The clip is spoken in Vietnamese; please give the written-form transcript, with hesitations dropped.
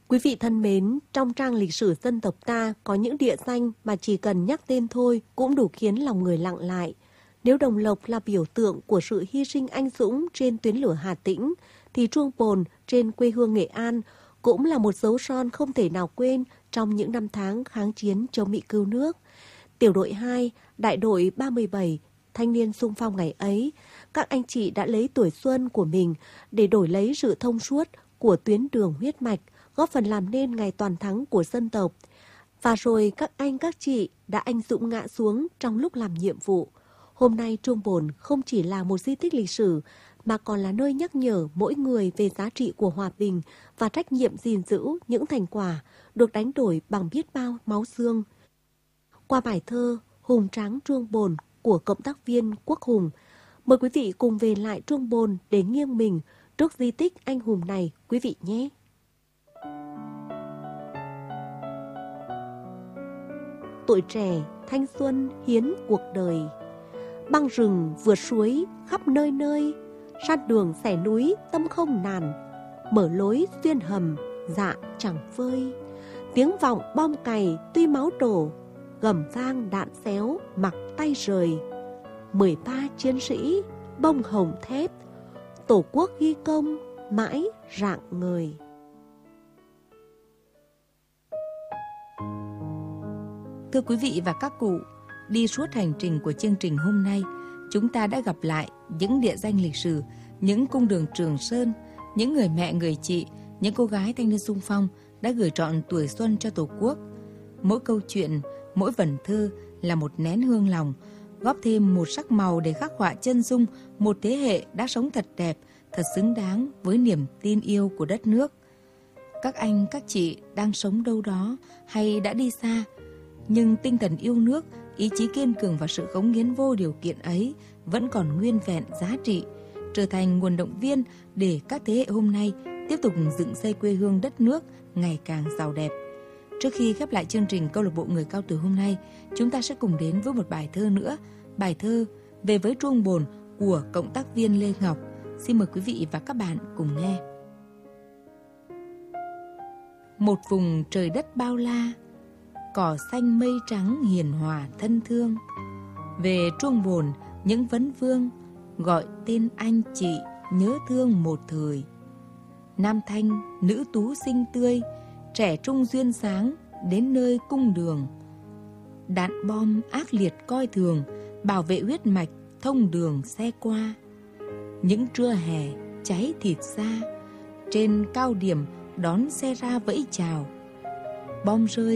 Quý vị thân mến, trong trang lịch sử dân tộc ta có những địa danh mà chỉ cần nhắc tên thôi cũng đủ khiến lòng người lặng lại. Nếu Đồng Lộc là biểu tượng của sự hy sinh anh dũng trên tuyến lửa Hà Tĩnh, thì Truông Bồn trên quê hương Nghệ An cũng là một dấu son không thể nào quên trong những năm tháng kháng chiến chống Mỹ cứu nước. Tiểu đội 2, đại đội 37, thanh niên xung phong ngày ấy, các anh chị đã lấy tuổi xuân của mình để đổi lấy sự thông suốt của tuyến đường huyết mạch, góp phần làm nên ngày toàn thắng của dân tộc. Và rồi các anh các chị đã anh dũng ngã xuống trong lúc làm nhiệm vụ. Hôm nay Truông Bồn không chỉ là một di tích lịch sử mà còn là nơi nhắc nhở mỗi người về giá trị của hòa bình và trách nhiệm gìn giữ những thành quả được đánh đổi bằng biết bao máu xương. Qua bài thơ Hùng Tráng Truông Bồn của cộng tác viên Quốc Hùng, mời quý vị cùng về lại Truông Bồn để nghiêng mình trước di tích anh hùng này quý vị nhé. Tuổi trẻ, thanh xuân hiến cuộc đời, băng rừng vượt suối khắp nơi nơi, sát đường xẻ núi tâm không nản, mở lối xuyên hầm dạ chẳng phơi. Tiếng vọng bom cày tuy máu đổ, gầm vang đạn xéo mặc tay rời. 13 chiến sĩ bông hồng thép, Tổ quốc ghi công mãi rạng ngời. Thưa quý vị và các cụ, đi suốt hành trình của chương trình hôm nay, chúng ta đã gặp lại những địa danh lịch sử, những cung đường Trường Sơn, những người mẹ người chị, những cô gái thanh niên xung phong đã gửi trọn tuổi xuân cho Tổ quốc. Mỗi câu chuyện, mỗi vần thơ là một nén hương lòng, góp thêm một sắc màu để khắc họa chân dung một thế hệ đã sống thật đẹp, thật xứng đáng với niềm tin yêu của đất nước. Các anh, các chị đang sống đâu đó hay đã đi xa, nhưng tinh thần yêu nước, ý chí kiên cường và sự cống hiến vô điều kiện ấy vẫn còn nguyên vẹn giá trị, trở thành nguồn động viên để các thế hệ hôm nay tiếp tục dựng xây quê hương đất nước ngày càng giàu đẹp. Trước khi khép lại chương trình Câu lạc bộ Người Cao Tuổi hôm nay, chúng ta sẽ cùng đến với một bài thơ nữa, bài thơ Về với Truông Bồn của cộng tác viên Lê Ngọc. Xin mời quý vị và các bạn cùng nghe. Một vùng trời đất bao la, cỏ xanh mây trắng hiền hòa thân thương. Về Truông Bồn những vấn vương, gọi tên anh chị nhớ thương một thời. Nam thanh, nữ tú xinh tươi, trẻ trung duyên sáng đến nơi cung đường. Đạn bom ác liệt coi thường, bảo vệ huyết mạch thông đường xe qua. Những trưa hè cháy thịt xa, trên cao điểm đón xe ra vẫy chào. Bom rơi